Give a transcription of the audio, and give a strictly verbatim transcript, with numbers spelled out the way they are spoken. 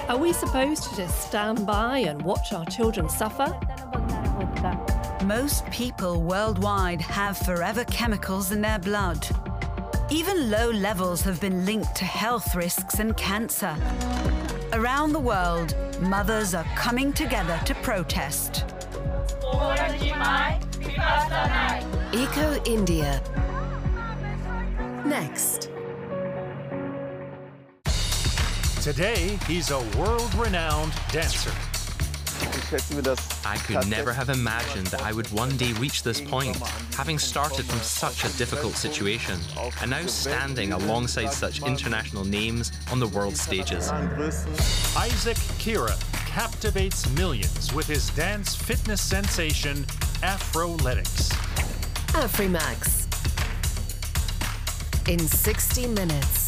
Are we supposed to just stand by and watch our children suffer? Most people worldwide have forever chemicals in their blood. Even low levels have been linked to health risks and cancer. Around the world, mothers are coming together to protest. Eco India. Next. Today, he's a world-renowned dancer. I could never have imagined that I would one day reach this point, having started from such a difficult situation, and now standing alongside such international names on the world stages. Isaac Kira captivates millions with his dance fitness sensation, Afroletics. Afrimax. In sixty minutes.